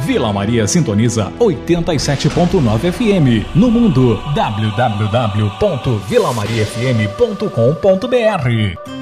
Vila Maria sintoniza 87.9 FM. No mundo, www.vilamariafm.com.br.